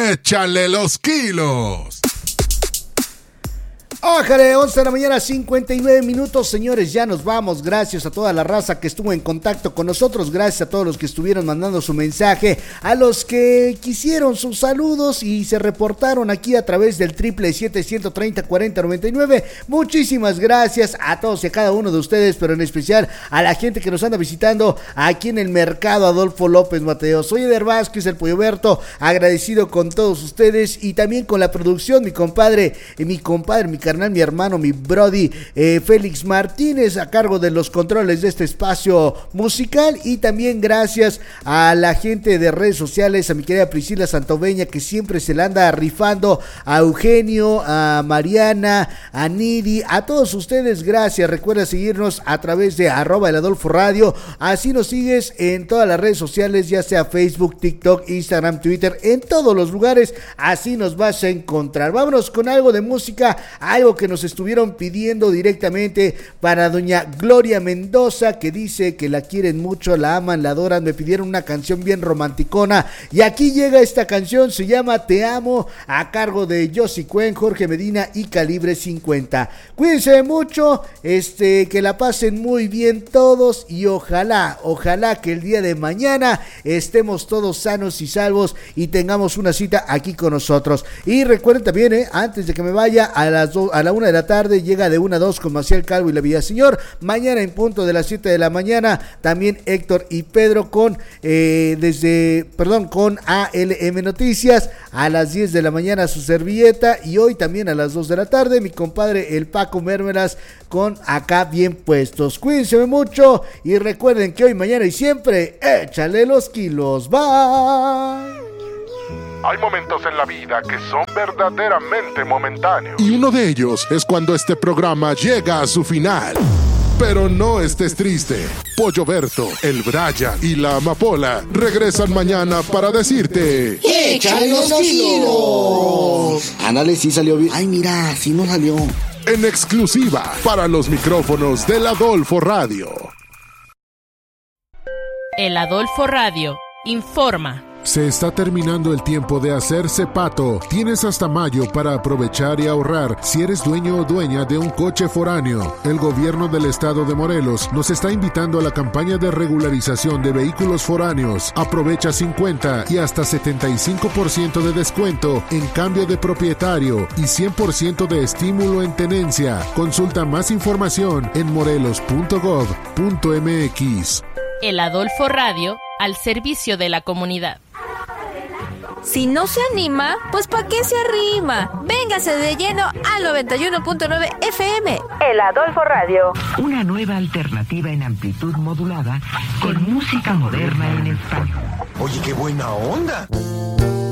¡Échale los kilos! Ájale, 11 de la mañana, 59 minutos, señores, ya nos vamos. Gracias a toda la raza que estuvo en contacto con nosotros, gracias a todos los que estuvieron mandando su mensaje, a los que quisieron sus saludos y se reportaron aquí a través del 777-130-4099. Muchísimas gracias a todos y a cada uno de ustedes, pero en especial a la gente que nos anda visitando aquí en el mercado Adolfo López Mateos. Soy Eder Vázquez, el Pollo Berto, agradecido con todos ustedes y también con la producción, mi compadre, mi carnal, mi hermano, mi brody, Félix Martínez, a cargo de los controles de este espacio musical. Y también gracias a la gente de redes sociales, a mi querida Priscila Santoveña, que siempre se la anda rifando, a Eugenio, a Mariana, a Nidi, a todos ustedes, gracias. Recuerda seguirnos a través de @eladolforadio, así nos sigues en todas las redes sociales, ya sea Facebook, TikTok, Instagram, Twitter, en todos los lugares, así nos vas a encontrar. Vámonos con algo de música, algo que nos estuvieron pidiendo directamente para doña Gloria Mendoza, que dice que la quieren mucho, la aman, la adoran. Me pidieron una canción bien romanticona y aquí llega esta canción, se llama Te Amo, a cargo de Josie Cuen, Jorge Medina y Calibre 50. Cuídense mucho, que la pasen muy bien todos y ojalá que el día de mañana estemos todos sanos y salvos y tengamos una cita aquí con nosotros. Y recuerden también, antes de que me vaya, a la 1 de la tarde llega de 1 a 2 con Maciel Calvo y la Villaseñor. Mañana en punto de las 7 de la mañana también Héctor y Pedro con ALM Noticias. A las 10 de la mañana su servilleta, y hoy también a las 2 de la tarde mi compadre el Paco Mérmelas con Acá Bien Puestos. Cuídense mucho y recuerden que hoy, mañana y siempre, échale los kilos. Bye. Hay momentos en la vida que son verdaderamente momentáneos. Y uno de ellos es cuando este programa llega a su final. Pero no estés triste. Pollo Berto, el Brian y la Amapola regresan mañana para decirte: ¡échale los kilos! Ándale, sí salió bien. Ay, mira, sí no salió. En exclusiva para los micrófonos del Adolfo Radio. El Adolfo Radio informa. Se está terminando el tiempo de hacerse pato. Tienes hasta mayo para aprovechar y ahorrar si eres dueño o dueña de un coche foráneo. El gobierno del estado de Morelos nos está invitando a la campaña de regularización de vehículos foráneos. Aprovecha 50 y hasta 75% de descuento en cambio de propietario y 100% de estímulo en tenencia. Consulta más información en morelos.gov.mx. El Adolfo Radio, al servicio de la comunidad. Si no se anima, pues ¿pa' qué se arrima? Véngase de lleno al 91.9 FM. El Adolfo Radio. Una nueva alternativa en amplitud modulada con música moderna en español. Oye, qué buena onda.